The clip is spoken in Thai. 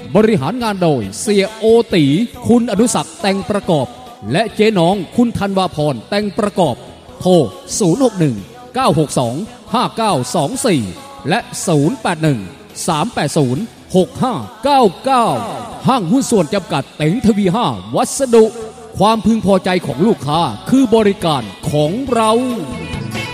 บริหารงานโดยเสียโอตีคุณอนุศักดิ์แต่งประกอบและเจ๊น้องคุณธันวาพรแต่งประกอบโทร061 962 5924และ081 380 6599ห้างหุ้นส่วนจำกัดเต็งทวี5วัสดุความพึงพอใจของลูกค้าคือบริการของเรา